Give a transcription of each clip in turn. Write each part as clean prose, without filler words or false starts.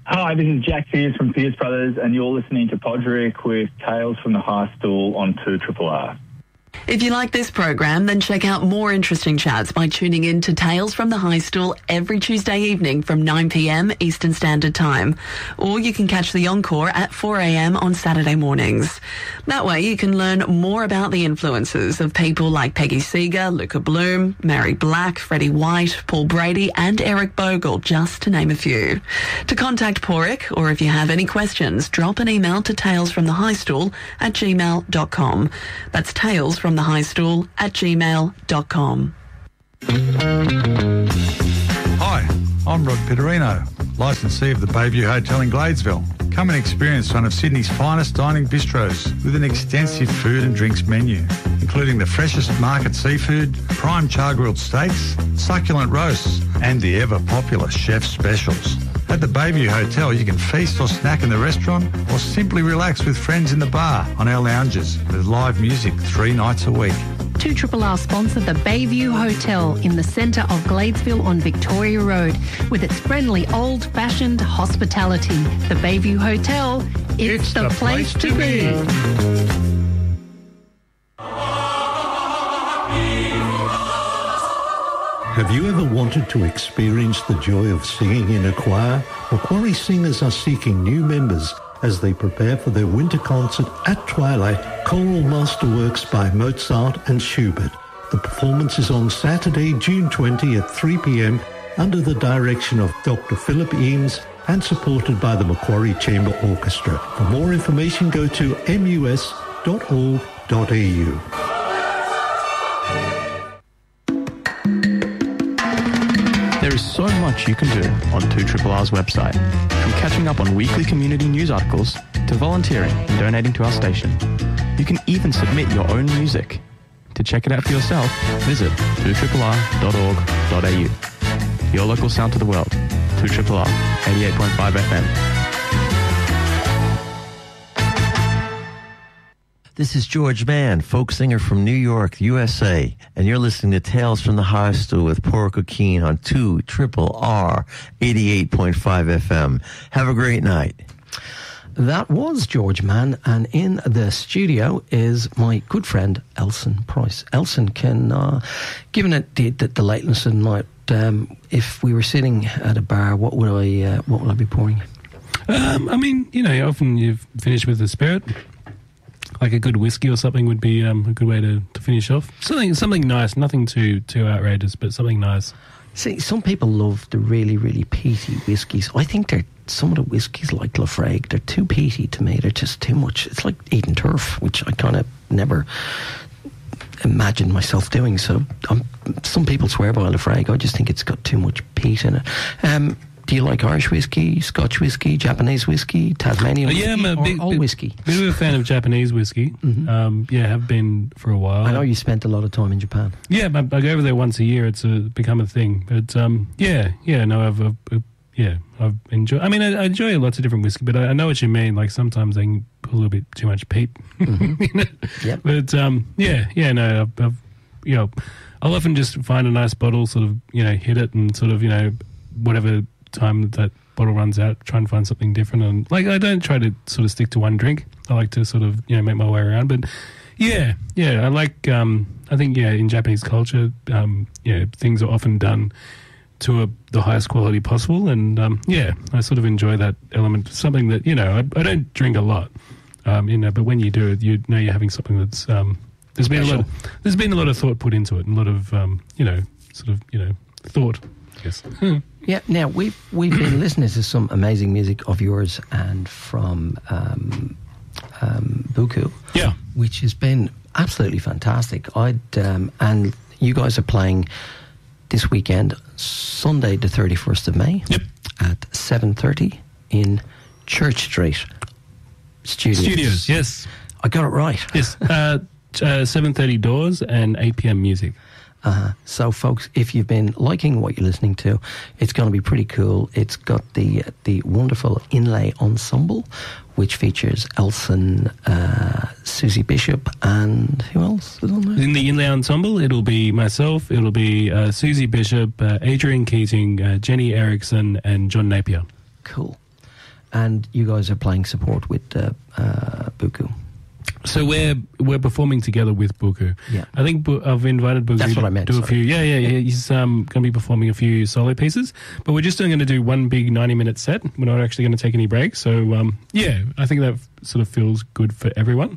Hi, this is Jack Pierce from Pierce Brothers, and you're listening to Podrick with Tales from the High Stool on 2RRR. If you like this program, then check out more interesting chats by tuning in to Tales from the High Stool every Tuesday evening from 9 p.m. Eastern Standard Time. Or you can catch the encore at 4 a.m. on Saturday mornings. That way you can learn more about the influences of people like Peggy Seeger, Luca Bloom, Mary Black, Freddie White, Paul Brady and Eric Bogle, just to name a few. To contact Porrick, or if you have any questions, drop an email to talesfromthehighstool@gmail.com. That's talesfromthehighstool@gmail.com. Hi, I'm Rod Pitterino, licensee of the Bayview Hotel in Gladesville. Come and experience one of Sydney's finest dining bistros with an extensive food and drinks menu, including the freshest market seafood, prime char-grilled steaks, succulent roasts, and the ever-popular chef's specials. At the Bayview Hotel, you can feast or snack in the restaurant or simply relax with friends in the bar on our lounges with live music 3 nights a week. 2RRR sponsor the Bayview Hotel in the centre of Gladesville on Victoria Road with its friendly old-fashioned hospitality. The Bayview Hotel, it's the place to be. Have you ever wanted to experience the joy of singing in a choir? Macquarie singers are seeking new members as they prepare for their winter concert at Twilight, Choral Masterworks by Mozart and Schubert. The performance is on Saturday, June 20 at 3 p.m. under the direction of Dr. Philip Eames and supported by the Macquarie Chamber Orchestra. For more information, go to mus.org.au. There is so much you can do on 2RRR's website, from catching up on weekly community news articles to volunteering and donating to our station. You can even submit your own music. To check it out for yourself, visit 2RRR.org.au. Your local sound to the world. 2RRR 88.5 FM. This is George Mann, folk singer from New York, USA, and you're listening to Tales from the High Stool with Porrick O'Keen on 2RRR 88.5 FM. Have a great night. That was George Mann, and in the studio is my good friend Elson Price. Elson, given it the lateness of the night, if we were sitting at a bar, what would I be pouring? I mean, often you've finished with the spirit. Like a good whiskey or something would be a good way to finish off. Something nice, nothing too outrageous, but something nice. See, some people love the really, really peaty whiskies. I think some of the whiskies like Laphroaig, they're too peaty to me. They're just too much. It's like eating turf, which I kind of never imagined myself doing. So some people swear by Laphroaig. I just think it's got too much peat in it. Do you like Irish whiskey, Scotch whiskey, Japanese whiskey, Tasmanian whiskey, I'm a bit of a fan of Japanese whiskey. Mm-hmm. Have been for a while. I know you spent a lot of time in Japan. Yeah, I go over there once a year. It's become a thing. But I've enjoyed. I mean, I enjoy lots of different whiskey, but I know what you mean. Like sometimes they can put a little bit too much peat. Mm-hmm. Yep. But I'll often just find a nice bottle, sort of hit it, and sort of whatever time that bottle runs out, try and find something different. And I don't try to sort of stick to one drink. I like to sort of make my way around. But I like I think in Japanese culture things are often done to the highest quality possible, and I sort of enjoy that element. Something that I don't drink a lot, but when you do it, you're having something that's there's been a lot of thought put into it, and a lot of thought. Yes. Yeah. Now we've been listening to some amazing music of yours and from Buku. Yeah. Which has been absolutely fantastic. And you guys are playing this weekend, Sunday the 31st of May. Yep. At 7:30 in Church Street Studios. Yes. I got it right. Yes. 7:30 doors and 8 p.m. music. So, folks, if you've been liking what you're listening to, it's going to be pretty cool. It's got the wonderful Inlay Ensemble, which features Elson, Susie Bishop, and who else is on there? In the Inlay Ensemble, it'll be myself, it'll be Susie Bishop, Adrian Keating, Jenny Erickson, and John Napier. Cool. and you guys are playing support with Buku. So we're performing together with Buku. Yeah. I think I've invited Buku That's what I meant, to do a sorry. few. Yeah. He's going to be performing a few solo pieces, but we're just going to do one big 90-minute set. We're not actually going to take any breaks. So I think that sort of feels good for everyone.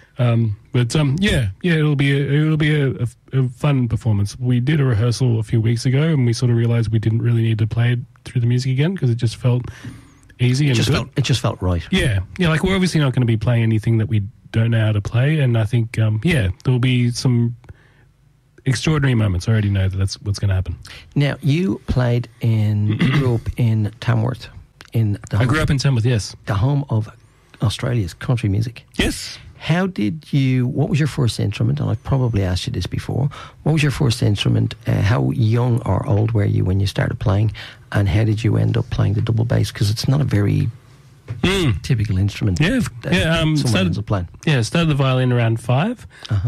It'll be a fun performance. We did a rehearsal a few weeks ago, and we sort of realized we didn't really need to play it through the music again because it just felt easy and good. It just felt right. Yeah. Like we're obviously not going to be playing anything that we don't know how to play, and I think there'll be some extraordinary moments. I already know that's what's going to happen. Now, you grew up in Tamworth. I grew up in Tamworth, yes. The home of Australia's country music. Yes. What was your first instrument? And I've probably asked you this before. What was your first instrument? How young or old were you when you started playing? And how did you end up playing the double bass? Because it's not a very typical instrument. Someone ends up playing. Yeah, started the violin around 5.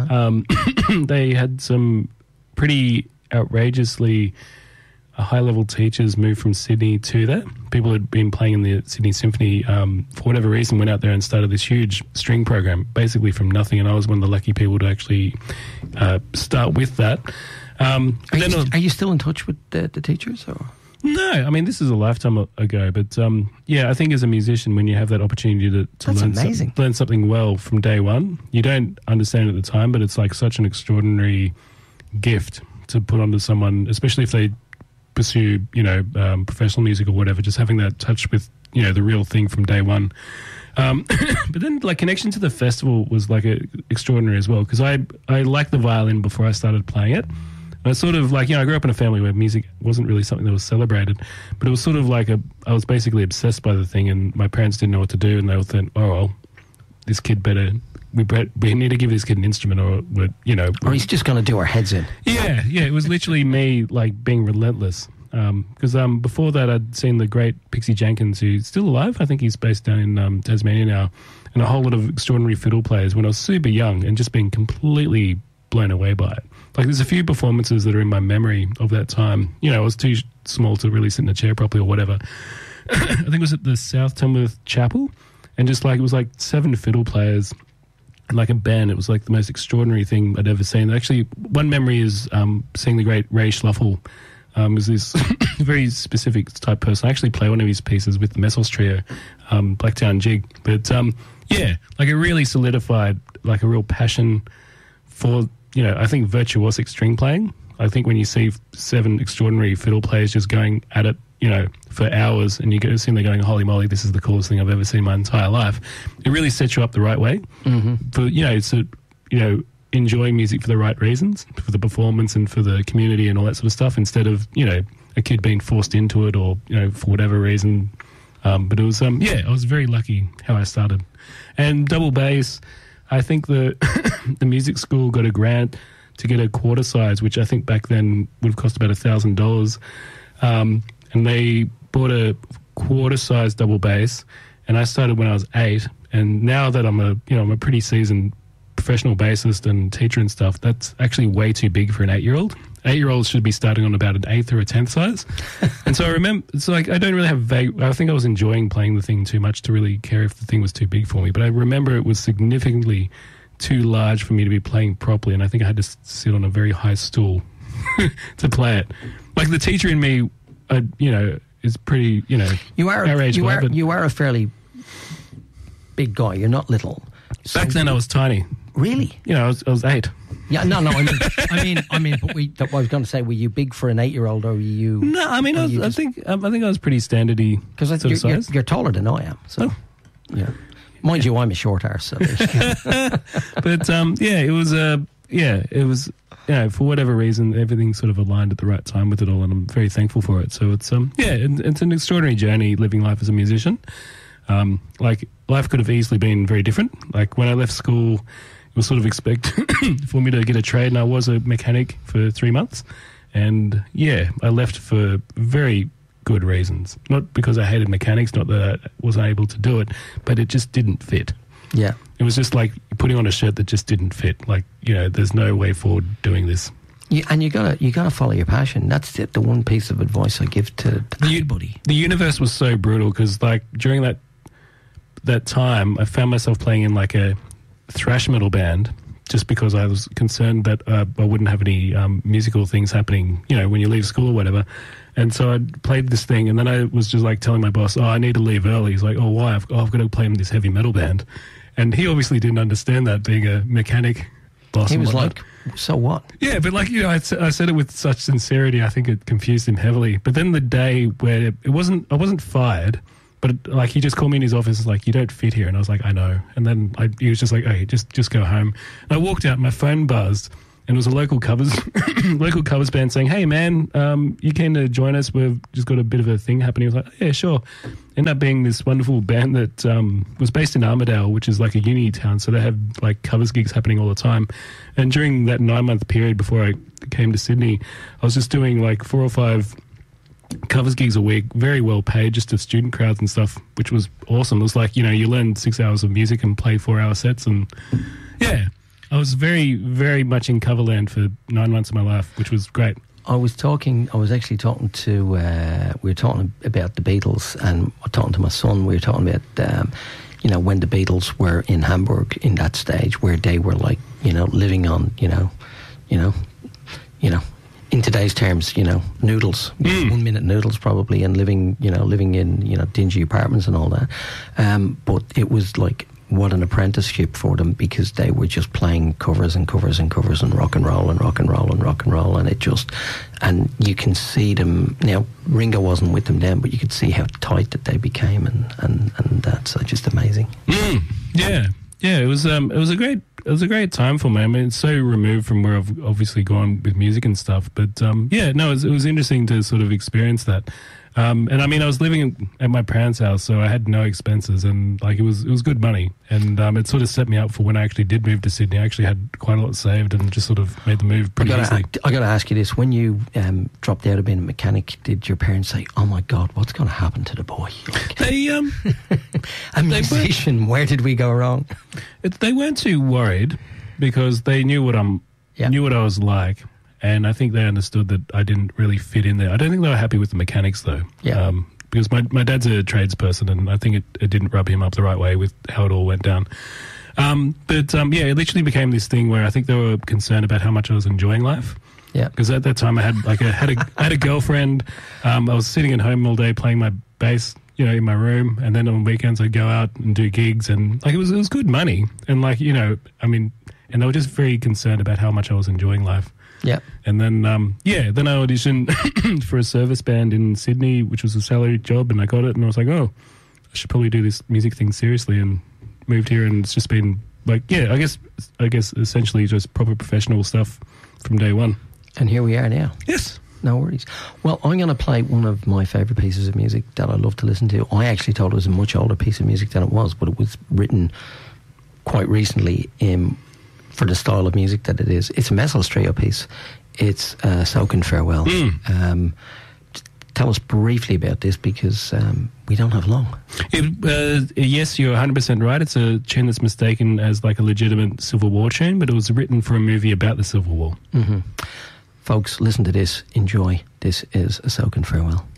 They had some pretty outrageously high-level teachers move from Sydney to there. People had been playing in the Sydney Symphony, for whatever reason, went out there and started this huge string program, basically from nothing, and I was one of the lucky people to actually start with that. Are you still in touch with the teachers? Or? No, I mean, this is a lifetime ago, but I think as a musician, when you have that opportunity to learn something well from day one, you don't understand it at the time, but it's like such an extraordinary gift to put onto someone, especially if they pursue, professional music or whatever, just having that touch with, the real thing from day one. But then, like, connection to the festival was, like, extraordinary as well, because I liked the violin before I started playing it. And I sort of, like, I grew up in a family where music wasn't really something that was celebrated, but it was sort of like I was basically obsessed by the thing, and my parents didn't know what to do, and they would think, oh, well, this kid we need to give this kid an instrument or he's just going to do our heads in. Yeah, it was literally me, like, being relentless. Because before that, I'd seen the great Pixie Jenkins, who's still alive. I think he's based down in Tasmania now, and a whole lot of extraordinary fiddle players when I was super young and just being completely blown away by it. Like, there's a few performances that are in my memory of that time. I was too small to really sit in a chair properly or whatever. I think it was at the South Tamworth Chapel, and just like, it was like 7 fiddle players and like a band. It was like the most extraordinary thing I'd ever seen. Actually, one memory is seeing the great Ray Schluffel. Was this very specific type person. I actually play one of his pieces with the Messels Trio, Blacktown Jig. But like, it really solidified like a real passion for, I think virtuosic string playing. I think when you see 7 extraordinary fiddle players just going at it, for hours, and you go see them going, holy moly, this is the coolest thing I've ever seen in my entire life. It really sets you up the right way for, enjoying music for the right reasons, for the performance and for the community and all that sort of stuff, instead of, a kid being forced into it or, for whatever reason. But it was, I was very lucky how I started. And double bass, I think the music school got a grant to get a quarter size, which I think back then would have cost about $1,000. And they bought a quarter size double bass, and I started when I was 8. And now that I'm a pretty seasoned professional bassist and teacher and stuff, that's actually way too big for an 8-year-old. 8-year-olds should be starting on about an 8th or a 10th size. And so I remember, it's like, I don't really have I think I was enjoying playing the thing too much to really care if the thing was too big for me. But I remember it was significantly too large for me to be playing properly, and I think I had to sit on a very high stool to play it. Like, the teacher in me, is pretty, you are a fairly big guy. You're not little. Back then I was tiny. Really? I was 8. Yeah, no. I mean, but I was going to say, were you big for an 8-year-old, or were you? No, I mean, I think I was pretty standardy. Because you're taller than I am, so yeah. Mind you, I'm a short arse. So. But it was. For whatever reason, everything sort of aligned at the right time with it all, and I'm very thankful for it. So it's it's an extraordinary journey living life as a musician. Like, life could have easily been very different. Like, when I left school, it was sort of expected for me to get a trade, and I was a mechanic for 3 months. And I left for very good reasons. Not because I hated mechanics, not that I wasn't able to do it, but it just didn't fit. Yeah. It was just like putting on a shirt that just didn't fit. Like, there's no way forward doing this. And you gotta follow your passion. That's the one piece of advice I give to anybody. The universe was so brutal because, like, during that that time, I found myself playing in like a thrash metal band, just because I was concerned that I wouldn't have any musical things happening, you know, when you leave school or whatever. And so I played this thing, and then I was just like telling my boss, I need to leave early. He's like, why? I've got to play in this heavy metal band. And he obviously didn't understand that, being a mechanic boss. He was like, so what? Yeah, but like, you know, I said it with such sincerity, I think it confused him heavily. But then the day where I wasn't fired, but like he just called me in his office, like, you don't fit here. And I was like, I know. And then he was just like, okay, just go home. And I walked out, my phone buzzed, and it was a local covers band saying, hey man, you keen to join us? We've just got a bit of a thing happening. I was like, yeah, sure. Ended up being this wonderful band that was based in Armidale, which is like a uni town. So they have like covers gigs happening all the time. And during that 9-month period before I came to Sydney, I was just doing like 4 or 5 covers gigs a week, very well paid, just to student crowds and stuff, which was awesome. It was like, you know, you learn 6 hours of music and play 4-hour sets, and yeah, I was very, very much in coverland for 9 months of my life, which was great. I was actually talking to, we were talking about the Beatles, and talking to my son, we were talking about, you know, when the Beatles were in Hamburg in that stage where they were like, you know, living on, you know, in today's terms, you know, noodles, 1 minute noodles probably, and living in, you know, dingy apartments and all that. But it was like, what an apprenticeship for them, because they were just playing covers and covers and covers and rock and roll and rock and roll and rock and roll, and it just, and you can see them now. Ringo wasn't with them then, but you could see how tight that they became, and that's just amazing. Yeah, it was a great time for me. I mean, it's so removed from where I've obviously gone with music and stuff, but it was interesting to sort of experience that. And I mean, I was living at my parents' house, so I had no expenses, and like it was good money, and it sort of set me up for when I actually did move to Sydney. I actually had quite a lot saved, and just sort of made the move pretty easily. I got to ask you this: when you dropped out of being a mechanic, did your parents say, "Oh my God, what's going to happen to the boy?" Like, a musician. Where did we go wrong? They weren't too worried, because they knew what I was like. And I think they understood that I didn't really fit in there. I don't think they were happy with the mechanics, though. Yeah. Because my dad's a tradesperson, and I think it didn't rub him up the right way with how it all went down. It literally became this thing where I think they were concerned about how much I was enjoying life. Yeah. Because at that time I had a girlfriend. I was sitting at home all day playing my bass, you know, in my room, and then on weekends I'd go out and do gigs, and like it was good money, and like, you know, I mean, and they were just very concerned about how much I was enjoying life. Yeah. And then, then I auditioned for a service band in Sydney, which was a salaried job, and I got it, and I was like, I should probably do this music thing seriously, and moved here, and it's just been like, I guess essentially just proper professional stuff from day one. And here we are now. Yes. No worries. Well, I'm going to play one of my favourite pieces of music that I love to listen to. I actually thought it was a much older piece of music than it was, but it was written quite recently for the style of music that it is. It's a Messels Trio piece. It's Soaking Farewell. Tell us briefly about this, because we don't have long. Yes, you're 100% right. It's a tune that's mistaken as like a legitimate Civil War tune, but it was written for a movie about the Civil War. Folks, listen to this. Enjoy. This is A Soaking Farewell.